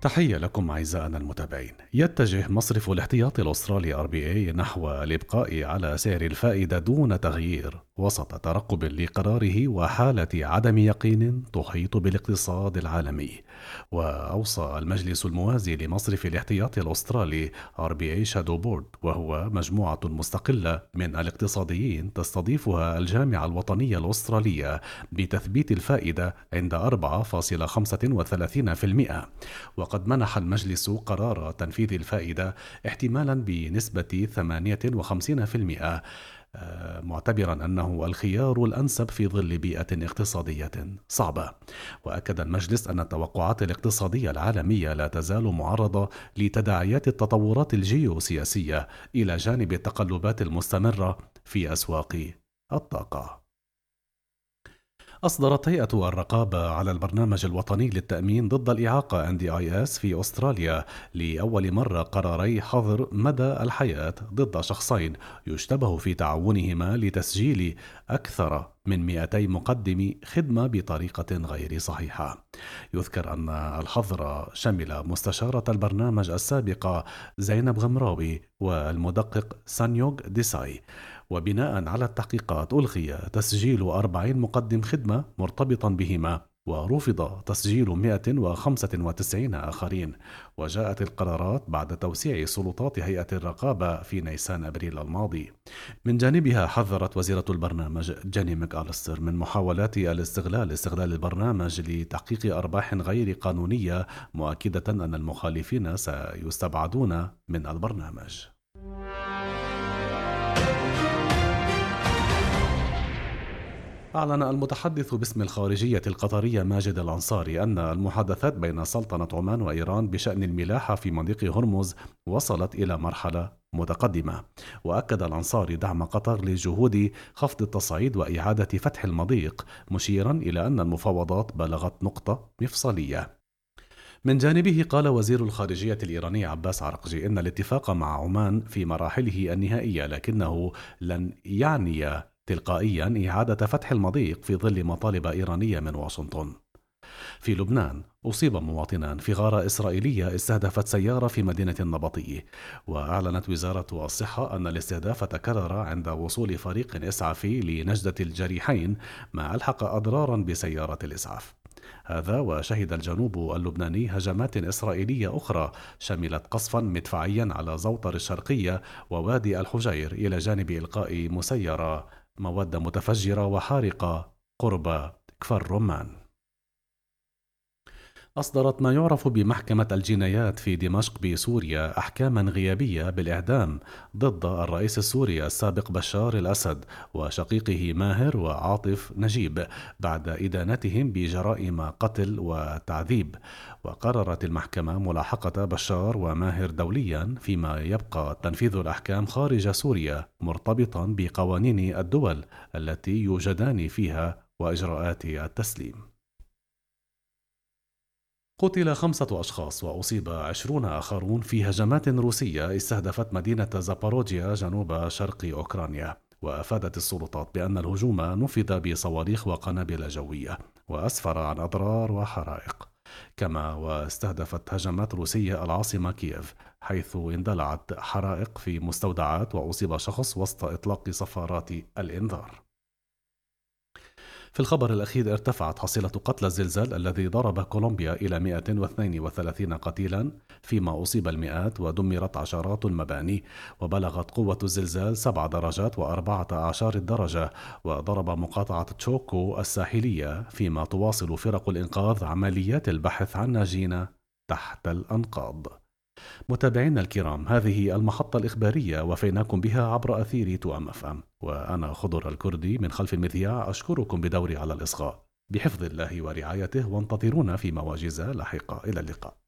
تحية لكم أعزائنا المتابعين. يتجه مصرف الاحتياطي الأسترالي RBA نحو الإبقاء على سعر الفائدة دون تغيير وسط ترقب لقراره وحالة عدم يقين تحيط بالاقتصاد العالمي. وأوصى المجلس الموازي لمصرف الاحتياطي الأسترالي RBA Shadow Board، وهو مجموعة مستقلة من الاقتصاديين تستضيفها الجامعة الوطنية الأسترالية، بتثبيت الفائدة عند 4.35%. وقد منح المجلس قرار تنفيذ الفائدة احتمالا بنسبة 58%، معتبرا أنه الخيار الأنسب في ظل بيئة اقتصادية صعبة. وأكد المجلس أن التوقعات الاقتصادية العالمية لا تزال معرضة لتداعيات التطورات الجيوسياسية إلى جانب التقلبات المستمرة في أسواق الطاقة. أصدرت هيئة الرقابة على البرنامج الوطني للتأمين ضد الإعاقة NDIS في أستراليا لأول مرة قراري حظر مدى الحياة ضد شخصين يشتبه في تعاونهما لتسجيل أكثر من 200 مقدم خدمة بطريقة غير صحيحة. يذكر أن الحظر شمل مستشارة البرنامج السابقة زينب غمراوي والمدقق سانيوغ ديساي. وبناء على التحقيقات ألغي تسجيل 40 مقدم خدمة مرتبطا بهما، ورفض تسجيل 195 آخرين. وجاءت القرارات بعد توسيع سلطات هيئة الرقابة في نيسان أبريل الماضي. من جانبها حذرت وزيرة البرنامج جيني ماكاليستر من محاولات استغلال البرنامج لتحقيق أرباح غير قانونية، مؤكدة أن المخالفين سيستبعدون من البرنامج. أعلن المتحدث باسم الخارجية القطرية ماجد الأنصاري أن المحادثات بين سلطنة عمان وإيران بشأن الملاحة في مضيق هرمز وصلت إلى مرحلة متقدمة. وأكد الأنصاري دعم قطر لجهود خفض التصعيد وإعادة فتح المضيق، مشيرا إلى أن المفاوضات بلغت نقطة مفصلية. من جانبه قال وزير الخارجية الإيراني عباس عرقجي إن الاتفاق مع عمان في مراحله النهائية، لكنه لن يعني تلقائيا إعادة فتح المضيق في ظل مطالب إيرانية من واشنطن. في لبنان أصيب مواطنان في غارة إسرائيلية استهدفت سيارة في مدينة النبطية، وأعلنت وزارة الصحة أن الاستهداف تكرر عند وصول فريق إسعافي لنجدة الجريحين، ما ألحق أضرارا بسيارة الإسعاف. هذا وشهد الجنوب اللبناني هجمات إسرائيلية أخرى شملت قصفا مدفعيا على زوطر الشرقية ووادي الحجير، إلى جانب إلقاء مسيرة مواد متفجرة وحارقة قرب كفر رمان. أصدرت ما يعرف بمحكمة الجنايات في دمشق بسوريا أحكاما غيابية بالإعدام ضد الرئيس السوري السابق بشار الأسد وشقيقه ماهر وعاطف نجيب بعد إدانتهم بجرائم قتل وتعذيب. وقررت المحكمة ملاحقة بشار وماهر دوليا، فيما يبقى تنفيذ الأحكام خارج سوريا مرتبطا بقوانين الدول التي يوجدان فيها وإجراءات التسليم. قتل 5 أشخاص وأصيب 20 آخرون في هجمات روسية استهدفت مدينة زاباروجيا جنوب شرق أوكرانيا. وأفادت السلطات بأن الهجوم نفذ بصواريخ وقنابل جوية، وأسفر عن أضرار وحرائق. كما واستهدفت هجمات روسية العاصمة كييف، حيث اندلعت حرائق في مستودعات وأصيب شخص وسط إطلاق صفارات الإنذار. في الخبر الأخير ارتفعت حصيلة قتلى الزلزال الذي ضرب كولومبيا إلى 132 قتيلا، فيما أصيب المئات ودمرت عشرات المباني. وبلغت قوة الزلزال 7 درجات و14 درجة، وضرب مقاطعة تشوكو الساحلية، فيما تواصل فرق الإنقاذ عمليات البحث عن ناجين تحت الأنقاض. متابعينا الكرام، هذه المحطة الإخبارية وفيناكم بها عبر أثير توأم FM، وأنا خضر الكردي من خلف المذياع أشكركم بدوري على الإصغاء. بحفظ الله ورعايته، وانتظرونا في مواجز لاحقة. إلى اللقاء.